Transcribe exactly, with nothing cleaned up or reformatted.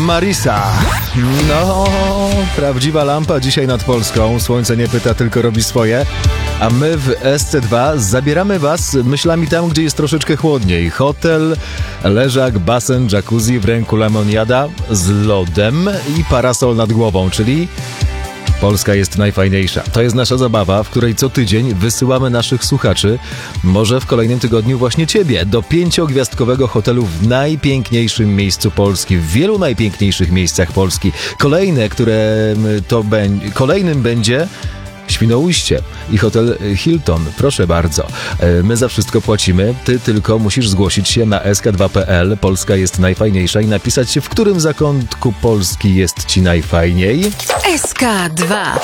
Marisa. No, prawdziwa lampa dzisiaj nad Polską. Słońce nie pyta, tylko robi swoje. A my w S C dwa zabieramy was myślami tam, gdzie jest troszeczkę chłodniej. Hotel, leżak, basen, jacuzzi, w ręku lemoniada z lodem i parasol nad głową, czyli Polska jest najfajniejsza. To jest nasza zabawa, w której co tydzień wysyłamy naszych słuchaczy, może w kolejnym tygodniu właśnie ciebie, do pięciogwiazdkowego hotelu w najpiękniejszym miejscu Polski, w wielu najpiękniejszych miejscach Polski. Kolejne, które to będzie, kolejnym będzie Świnoujście i hotel Hilton. Proszę bardzo. My za wszystko płacimy. Ty tylko musisz zgłosić się na s k dwa kropka p l. Polska jest najfajniejsza i napisać się, w którym zakątku Polski jest ci najfajniej. S K dwa.